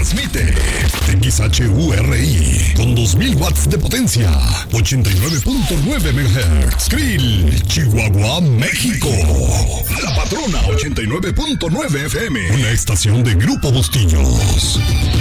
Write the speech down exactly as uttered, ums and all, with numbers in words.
Transmite X H U R I con dos mil watts de potencia, ochenta y nueve punto nueve megahertz. Krill, Chihuahua, México. La Patrona ochenta y nueve punto nueve F M, una estación de Grupo Bustillos.